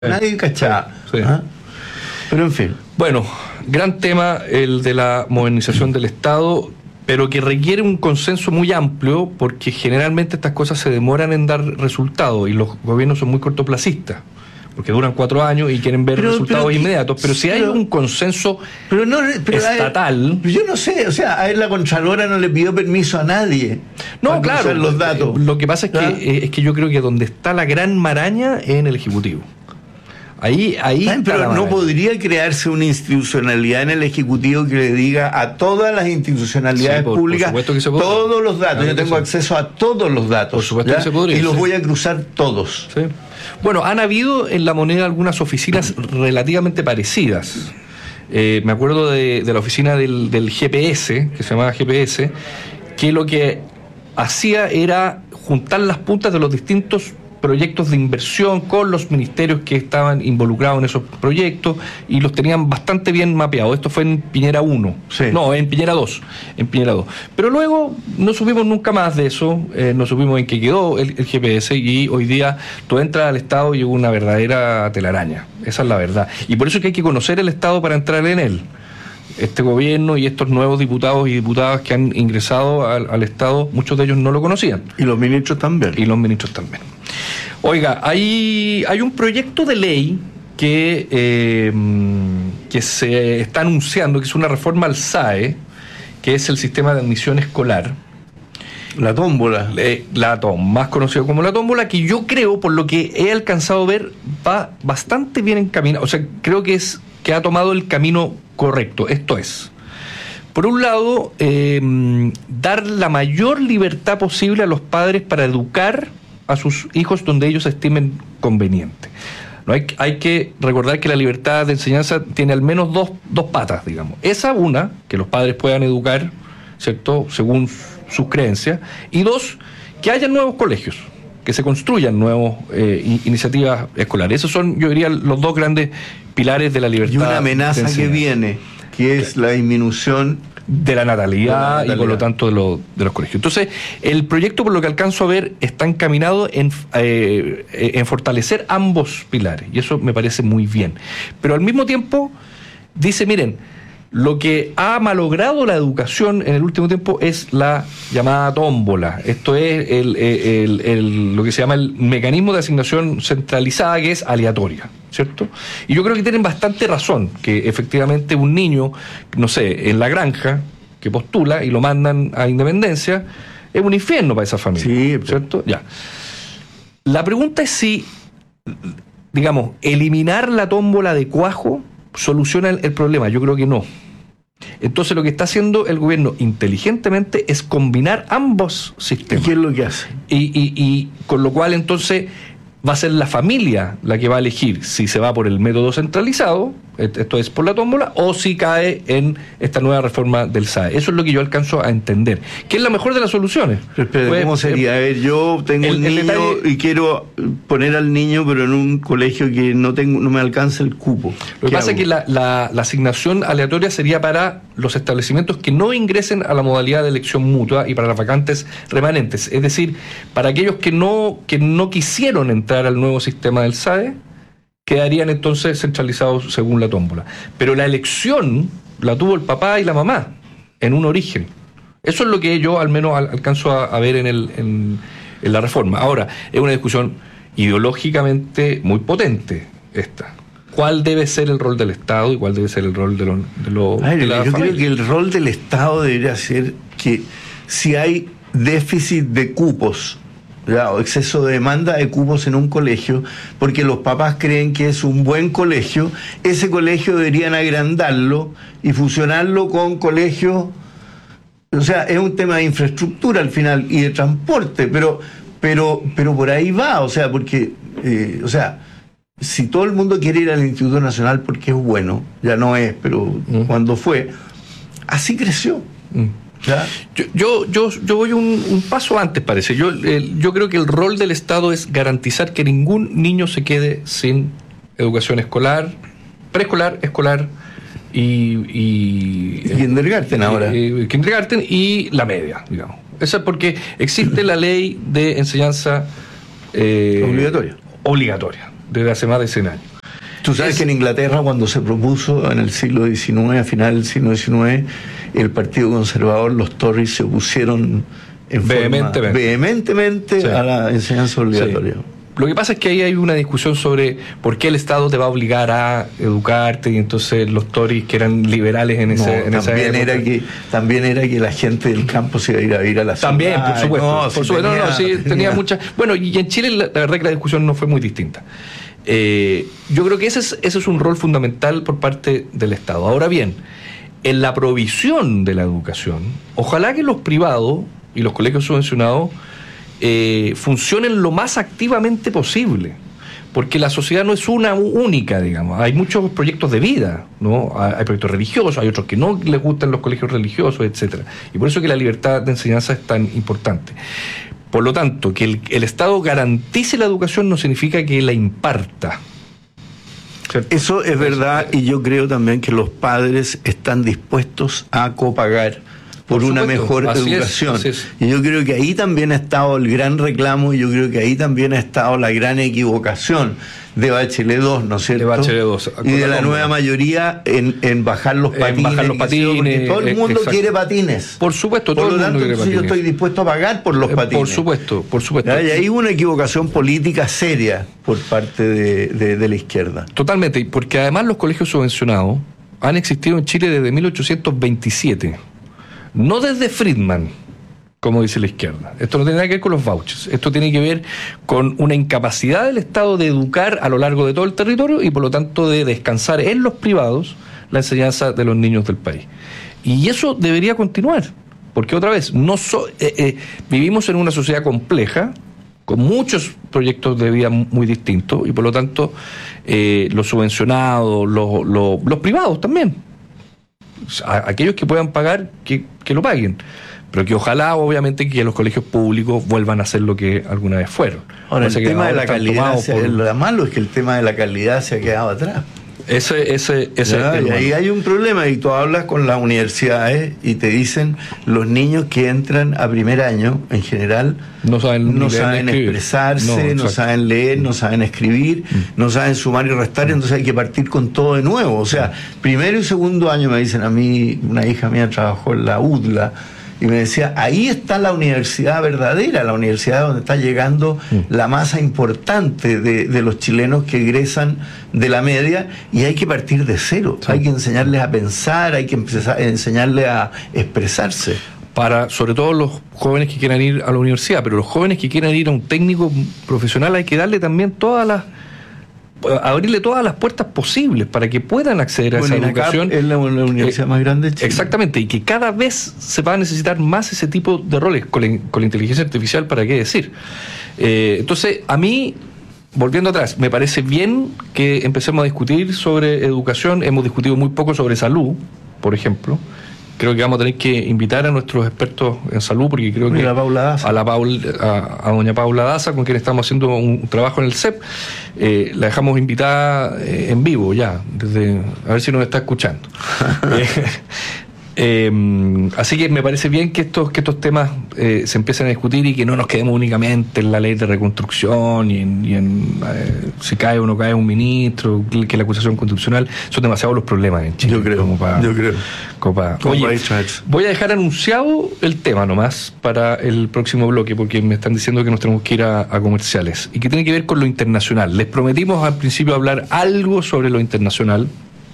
Nadie cachaba. Sí. ¿Ah? Pero en fin. Bueno, gran tema el de la modernización del Estado, pero que requiere un consenso muy amplio porque generalmente estas cosas se demoran en dar resultados y los gobiernos son muy cortoplacistas, porque duran 4 años y quieren ver resultados inmediatos. Pero si hay un consenso estatal... Yo no sé, o sea, a ver, la Contralora no le pidió permiso a nadie. No, claro, los datos. Lo que pasa es que yo creo que donde está la gran maraña es en el Ejecutivo. Ahí pero no podría crearse una institucionalidad en el Ejecutivo que le diga a todas las institucionalidades públicas todos los datos. Yo tengo acceso a todos los datos. Por supuesto que se podría. Y los voy a cruzar todos. Sí. Bueno, han habido en La Moneda algunas oficinas relativamente parecidas. Me acuerdo de la oficina del GPS, que se llamaba GPS, que lo que hacía era juntar las puntas de los distintos proyectos de inversión con los ministerios que estaban involucrados en esos proyectos y los tenían bastante bien mapeados. Esto fue en Piñera 1, sí. No, en Piñera 2, Pero luego no supimos nunca más de eso, no supimos en qué quedó el GPS y hoy día tú entras al Estado y es una verdadera telaraña, esa es la verdad. Y por eso es que hay que conocer el Estado para entrar en él. Este gobierno y estos nuevos diputados y diputadas que han ingresado al Estado, muchos de ellos no lo conocían. Y los ministros también. Oiga, hay un proyecto de ley que se está anunciando, que es una reforma al SAE, que es el sistema de admisión escolar. La tómbola. Más conocido como la tómbola, que yo creo, por lo que he alcanzado a ver, va bastante bien encaminado. O sea, creo que ha tomado el camino correcto. Esto es, por un lado, dar la mayor libertad posible a los padres para educar a sus hijos donde ellos estimen conveniente. No hay que recordar que la libertad de enseñanza tiene al menos dos patas, digamos. Esa, una, que los padres puedan educar, ¿cierto?, según sus creencias, y dos, que haya nuevos colegios, que se construyan nuevas iniciativas escolares. Esos son, yo diría, los dos grandes pilares de la libertad. Y una amenaza que viene, que es la disminución de la natalidad y por lo tanto de los colegios. Entonces, el proyecto, por lo que alcanzo a ver, está encaminado en fortalecer ambos pilares, y eso me parece muy bien. Pero al mismo tiempo dice, miren, lo que ha malogrado la educación en el último tiempo es la llamada tómbola. Esto es lo que se llama el mecanismo de asignación centralizada, que es aleatoria, ¿cierto? Y yo creo que tienen bastante razón, que efectivamente un niño, no sé, en la granja, que postula y lo mandan a Independencia, es un infierno para esa familia, sí, ¿cierto? Ya. La pregunta es si, digamos, eliminar la tómbola de cuajo soluciona el problema. Yo creo que no. Entonces lo que está haciendo el gobierno inteligentemente es combinar ambos sistemas. ¿Y qué es lo que hace? Y con lo cual entonces va a ser la familia la que va a elegir si se va por el método centralizado, esto es por la tómbola, o si cae en esta nueva reforma del SAE. Eso es lo que yo alcanzo a entender, que es la mejor de las soluciones. Pero ¿cómo sería? A ver, yo tengo un niño y quiero poner al niño, pero en un colegio que no me alcanza el cupo. Lo que pasa es que la asignación aleatoria sería para los establecimientos que no ingresen a la modalidad de elección mutua y para las vacantes remanentes. Es decir, para aquellos que no quisieron entrar al nuevo sistema del SAE, quedarían entonces centralizados según la tómbola. Pero la elección la tuvo el papá y la mamá en un origen. Eso es lo que yo al menos alcanzo a ver en la reforma. Ahora, es una discusión ideológicamente muy potente esta. ¿Cuál debe ser el rol del Estado y cuál debe ser el rol de la familia? Yo creo que el rol del Estado debería ser que si hay déficit de cupos, o exceso de demanda de cupos en un colegio, porque los papás creen que es un buen colegio, ese colegio deberían agrandarlo y fusionarlo con colegios. O sea, es un tema de infraestructura al final y de transporte, pero por ahí va, o sea, porque si todo el mundo quiere ir al Instituto Nacional porque es bueno, ya no es, pero cuando fue, así creció. ¿Ya? Yo voy un paso antes, parece. Yo creo que el rol del Estado es garantizar que ningún niño se quede sin educación escolar, preescolar, escolar y kindergarten ahora. Kindergarten y la media, digamos. Eso es porque existe la ley de enseñanza obligatoria desde hace más de 100 años. Tú sabes que en Inglaterra, cuando se propuso en el siglo XIX, a final del siglo XIX, el Partido Conservador, los Tories, se opusieron vehementemente a la enseñanza obligatoria. Sí. Lo que pasa es que ahí hay una discusión sobre por qué el Estado te va a obligar a educarte, y entonces los Tories, que eran liberales en esa época. También era que la gente del campo se iba a ir a vivir a la ciudad. También, por supuesto. Tenía mucha... Bueno, y en Chile la verdad que la discusión no fue muy distinta. Yo creo que ese es un rol fundamental por parte del Estado. Ahora bien, en la provisión de la educación, ojalá que los privados y los colegios subvencionados funcionen lo más activamente posible, porque la sociedad no es una única, digamos. Hay muchos proyectos de vida, ¿no? Hay proyectos religiosos, hay otros que no les gustan los colegios religiosos, etcétera. Y por eso que la libertad de enseñanza es tan importante. Por lo tanto, que el Estado garantice la educación no significa que la imparta. ¿Cierto? Eso es verdad, y yo creo también que los padres están dispuestos a copagar por una mejor educación. Y yo creo que ahí también ha estado el gran reclamo, y yo creo que ahí también ha estado la gran equivocación de Bachelet 2, ¿no es cierto? De Bachelet 2. Y de la nueva mayoría en bajar los patines. Porque todo el mundo quiere patines. Por supuesto, todo el mundo quiere patines. Yo estoy dispuesto a pagar por los patines. Por supuesto. Y ahí hubo una equivocación política seria por parte de la izquierda. Totalmente, porque además los colegios subvencionados han existido en Chile desde 1827. No desde Friedman, como dice la izquierda. Esto no tiene nada que ver con los vouchers. Esto tiene que ver con una incapacidad del Estado de educar a lo largo de todo el territorio, y por lo tanto de descansar en los privados la enseñanza de los niños del país. Y eso debería continuar, porque otra vez, vivimos en una sociedad compleja, con muchos proyectos de vida muy distintos, y por lo tanto los subvencionados, los privados también, aquellos que puedan pagar, que lo paguen, pero que ojalá, obviamente, que los colegios púbicos vuelvan a ser lo que alguna vez fueron. Ahora, el tema de la calidad, lo malo es que el tema de la calidad se ha quedado atrás. Y ahí hay un problema, y tú hablas con las universidades y te dicen, los niños que entran a primer año, en general, no saben expresarse, no saben leer, no saben escribir, no saben sumar y restar, entonces hay que partir con todo de nuevo. O sea, primero y segundo año, me dicen a mí, una hija mía trabajó en la UDLA, y me decía, ahí está la universidad verdadera, la universidad donde está llegando la masa importante de los chilenos que egresan de la media, y hay que partir de cero. Sí. Hay que enseñarles a pensar, hay que enseñarles a expresarse. Para, sobre todo, los jóvenes que quieran ir a la universidad, pero los jóvenes que quieran ir a un técnico profesional hay que darle también abrirle todas las puertas posibles para que puedan acceder a esa educación. Es la universidad más grande de Chile. Exactamente, y que cada vez se va a necesitar más ese tipo de roles con la inteligencia artificial, ¿para qué decir? Entonces, a mí, volviendo atrás, me parece bien que empecemos a discutir sobre educación. Hemos discutido muy poco sobre salud, por ejemplo. Creo que vamos a tener que invitar a nuestros expertos en salud, porque creo que a doña Paula Daza, con quien estamos haciendo un trabajo en el CEP, la dejamos invitada en vivo ya, a ver si nos está escuchando. Así que me parece bien que estos temas se empiecen a discutir, y que no nos quedemos únicamente en la ley de reconstrucción y en si cae o no cae un ministro, que la acusación constitucional. Son demasiados los problemas en Chile. Yo creo. Oye, voy a dejar anunciado el tema nomás para el próximo bloque, porque me están diciendo que nos tenemos que ir a comerciales, y que tiene que ver con lo internacional. Les prometimos al principio hablar algo sobre lo internacional.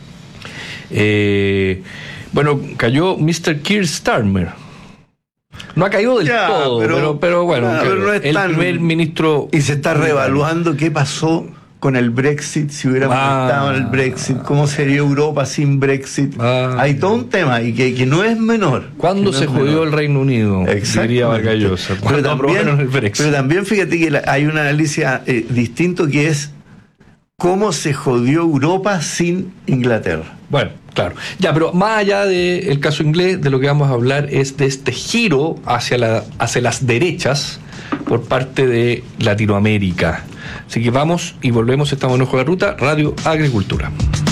Bueno, cayó Mr. Keir Starmer. No ha caído del todo, pero bueno, no es el primer ministro. Y se está reevaluando qué pasó con el Brexit, si hubiéramos estado en el Brexit, cómo sería Europa sin Brexit. Hay todo un tema, y que no es menor. ¿Cuándo se jodió el Reino Unido? Diría Vargallosa. Pero también fíjate que hay un análisis distinto, que es cómo se jodió Europa sin Inglaterra. Bueno, claro. Ya, pero más allá del caso inglés, de lo que vamos a hablar es de este giro hacia las derechas por parte de Latinoamérica. Así que vamos y volvemos. Estamos en Ojo de la Ruta, Radio Agricultura.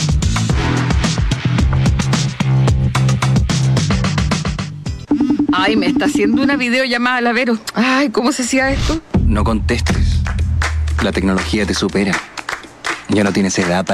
Ay, me está haciendo una videollamada, la Vero. Ay, ¿cómo se hacía esto? No contestes. La tecnología te supera. Ya no tienes edad para